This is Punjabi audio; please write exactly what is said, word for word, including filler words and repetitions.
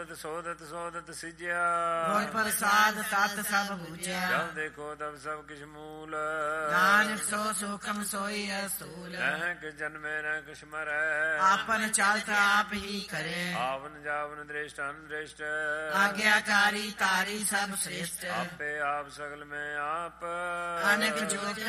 ਸੋਧਤ ਸੋਧਤ ਸੋਧਤ ਸਿਜਿਆ ਗੁਰ ਪ੍ਰਸਾਦ ਤਤ ਸਭ ਬੂਝਿਆ ਜਬ ਦੇਖੋ ਤਬ ਸਭ ਕਿਛ ਮੂਲ ਨਾਨਕ ਸੋ ਸੂਖਮ ਸੋਈ ਅਸੂਲ ਨਹਿ ਕਿ ਜਨਮੇ ਨ ਕਿਛ ਮਰੈ ਆਪਨ ਚਲਤ ਆਪ ਹੀ ਕਰੇ ਆਵਨ ਜਾਵਨ ਦ੍ਰਿਸ਼ਟ ਅਨਦ੍ਰਿਸ਼ਟ ਆਗਿਆਕਾਰੀ ਤਾਰੀ ਸਭ ਸ੍ਰੇਸ਼ਟ ਆਪੇ ਆਪ ਸਗਲ ਮੈਂ ਆਪ ਅਨਕ ਜੋਤ